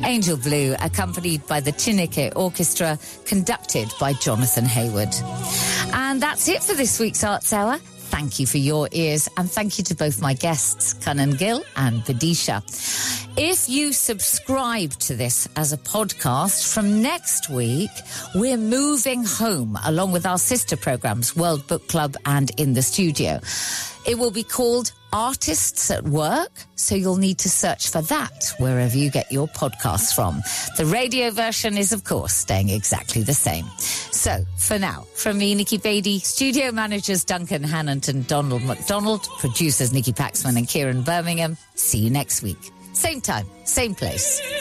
Angel Blue, accompanied by the Chineke Orchestra, conducted by Jonathan Hayward. And that's it for this week's Arts Hour. Thank you for your ears, and thank you to both my guests, Kanan Gill and Vidisha. If you subscribe to this as a podcast, from next week, we're moving home along with our sister programs, World Book Club and In the Studio. It will be called Artists at Work, so you'll need to search for that wherever you get your podcasts from. The radio version is, of course, staying exactly the same. So, for now, from me, Nikki Beattie, studio managers Duncan Hannant and Donald McDonald, producers Nikki Paxman and Kieran Birmingham, see you next week. Same time, same place.